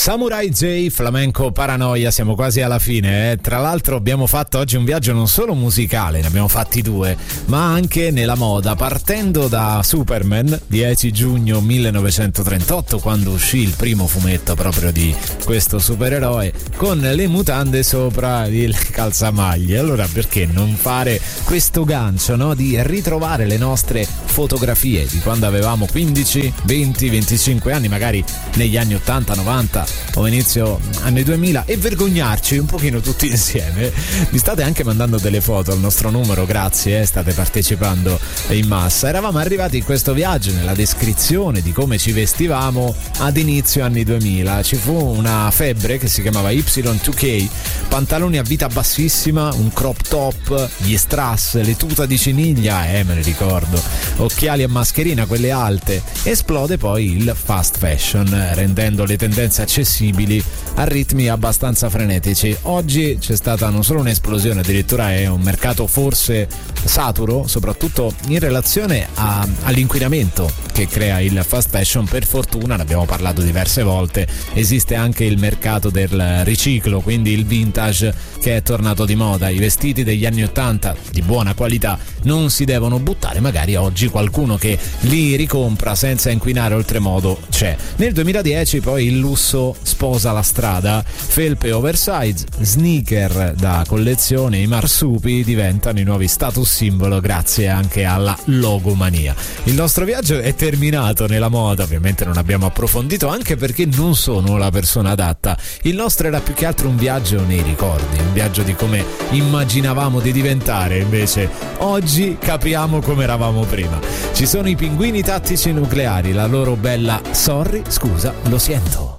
Samurai J, Flamenco Paranoia, siamo quasi alla fine. Tra l'altro abbiamo fatto oggi un viaggio non solo musicale, ne abbiamo fatti due, ma anche nella moda, partendo da Superman, 10 giugno 1938, quando uscì il primo fumetto proprio di questo supereroe, con le mutande sopra il calzamaglie. Allora perché non fare questo gancio, no? Di ritrovare le nostre fotografie di quando avevamo 15, 20, 25 anni, magari negli anni 80, 90 o inizio anni 2000, e vergognarci un pochino tutti insieme. Mi state anche mandando delle foto al nostro numero, grazie, state partecipando in massa. Eravamo arrivati in questo viaggio nella descrizione di come ci vestivamo ad inizio anni 2000. Ci fu una febbre che si chiamava Y2K, pantaloni a vita bassissima, un crop top, gli strass, le tuta di ciniglia, me ne ricordo, occhiali a mascherina, quelle alte. Esplode poi il fast fashion, rendendo le tendenze accessibili a ritmi abbastanza frenetici. Oggi c'è stata non solo un'esplosione, addirittura è un mercato forse saturo, soprattutto in relazione all'inquinamento che crea il fast fashion. Per fortuna, ne abbiamo parlato diverse volte, esiste anche il mercato del riciclo, quindi il vintage, che è tornato di moda. I vestiti degli anni 80 di buona qualità non si devono buttare, magari oggi qualcuno che li ricompra senza inquinare oltremodo c'è. Nel 2010 poi il lusso sposa la strada, felpe oversize, sneaker da collezione, i marsupi diventano i nuovi status simbolo grazie anche alla logomania. Il nostro viaggio è terminato nella moda, ovviamente non abbiamo approfondito, anche perché non sono la persona adatta. Il nostro era più che altro un viaggio nei ricordi, un viaggio di come immaginavamo di diventare, invece oggi capiamo come eravamo prima. Ci sono i pinguini tattici nucleari, la loro bella sorry, scusa, lo sento.